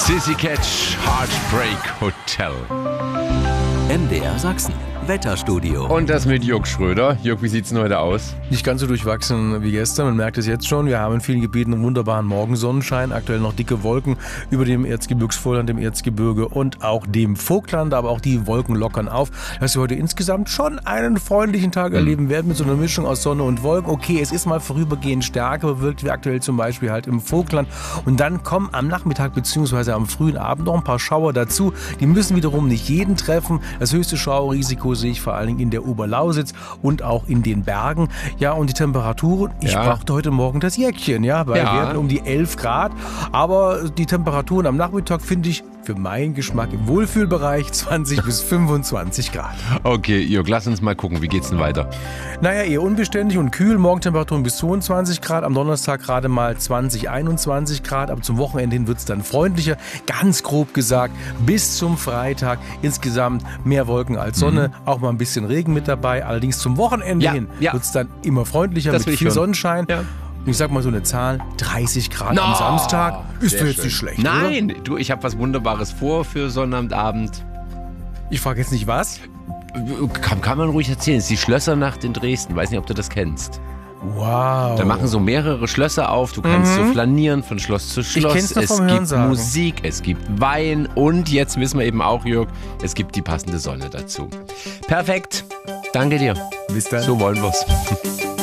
Sissy Catch, Heartbreak Hotel. MDR Sachsen, Wetterstudio. Und das mit Jörg Schröder. Jörg, wie sieht's denn heute aus? Nicht ganz so durchwachsen wie gestern, man merkt es jetzt schon. Wir haben in vielen Gebieten einen wunderbaren Morgensonnenschein, aktuell noch dicke Wolken über dem Erzgebirgsvorland, dem Erzgebirge und auch dem Vogtland, aber auch die Wolken lockern auf, dass wir heute insgesamt schon einen freundlichen Tag erleben werden mit so einer Mischung aus Sonne und Wolken. Okay, es ist mal vorübergehend stärker bewölkt wie aktuell zum Beispiel halt im Vogtland und dann kommen am Nachmittag bzw. am frühen Abend noch ein paar Schauer dazu. Die müssen wiederum nicht jeden treffen. Das höchste Schauerrisiko sehe ich vor allen Dingen in der Oberlausitz und auch in den Bergen. Ja, und die Temperaturen, ich brachte heute Morgen das Jäckchen, ja, weil wir hatten um die 11 Grad, aber die Temperaturen am Nachmittag finde ich für meinen Geschmack im Wohlfühlbereich 20 bis 25 Grad. Okay, Jörg, lass uns mal gucken, wie geht's denn weiter? Naja, eher unbeständig und kühl, Morgentemperaturen bis 22 Grad, am Donnerstag gerade mal 20, 21 Grad, aber zum Wochenende hin wird es dann freundlicher, ganz grob gesagt, bis zum Freitag insgesamt mehr Wolken als Sonne, auch mal ein bisschen Regen mit dabei, allerdings zum Wochenende hin wird es dann immer freundlicher Das mit viel Sonnenschein. Ja. Ich sag mal so eine Zahl, 30 Grad am Samstag, ist doch jetzt nicht schlecht, Nein, oder? Du, ich habe was Wunderbares vor für Sonnabendabend. Ich frage jetzt nicht was. Kann man ruhig erzählen, es ist die Schlössernacht in Dresden, weiß nicht, ob du das kennst. Wow. Da machen so mehrere Schlösser auf, du kannst so flanieren von Schloss zu Schloss. Ich kenn's doch vom Es gibt Hörensagen. Musik, es gibt Wein und jetzt wissen wir eben auch, Jörg, es gibt die passende Sonne dazu. Perfekt, danke dir. Bis dann. So wollen wir's.